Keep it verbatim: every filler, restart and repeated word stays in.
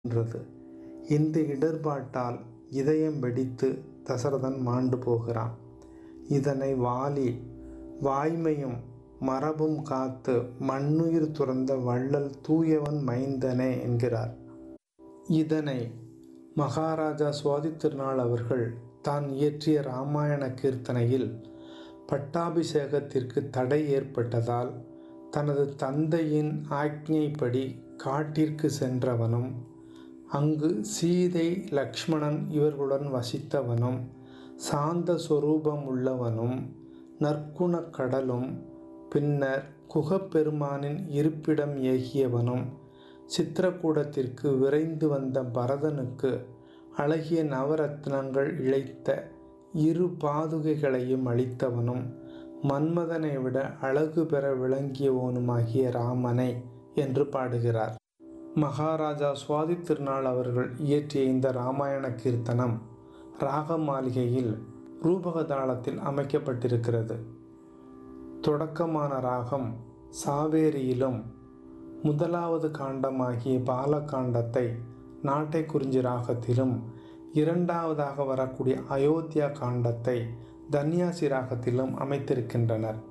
ன்றது. இந்த இடர்பாட்டால் இதயம் வெடித்து தசரதன் மாண்டு போகிறான். இதனை வாலி வாய்மையும் மரபும் காத்து மண்ணுயிர் துறந்த வள்ளல் தூயவன் மைந்தனே என்கிறார். இதனை மகாராஜா சுவாதி திருநாள் அவர்கள் தான் இயற்றிய இராமாயண கீர்த்தனையில் பட்டாபிஷேகத்திற்கு தடை ஏற்பட்டதால் தனது தந்தையின் ஆக்ஞைப்படி காட்டிற்கு சென்றவனும் அங்கு சீதை லக்ஷ்மணன் இவர்களுடன் வசித்தவனும் சாந்த சொரூபம் உள்ளவனும் நற்குணக் கடலும் பின்னர் குகப்பெருமானின் இருப்பிடம் ஏகியவனும் சித்திரக்கூடத்திற்கு விரைந்து வந்த பரதனுக்கு அழகிய நவரத்னங்கள் இழைத்த இரு பாதுகைகளையும் அளித்தவனும் மன்மதனை விட அழகு பெற விளங்கியவனுமாகிய ராமனை என்று பாடுகிறார். மகாராஜா சுவாதி திருநாள் அவர்கள் இயற்றிய இந்த இராமாயண கீர்த்தனம் ராக மாளிகையில் ரூபக தாளத்தில் அமைக்கப்பட்டிருக்கிறது. தொடக்கமான ராகம் சாவேரியிலும் முதலாவது காண்டமாகிய பாலகாண்டத்தை நாட்டை குறிஞ்சி ராகத்திலும் இரண்டாவதாக வரக்கூடிய அயோத்தியா காண்டத்தை தன்யாசி ராகத்திலும் அமைத்திருக்கின்றனர்.